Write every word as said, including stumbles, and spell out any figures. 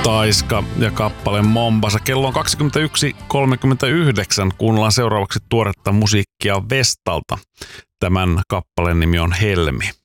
Taiska ja kappale Mombasa. Kello on kaksikymmentäyksi kolmekymmentäyhdeksän. Kuunnellaan seuraavaksi tuoretta musiikkia Vestalta. Tämän kappaleen nimi on Helmi.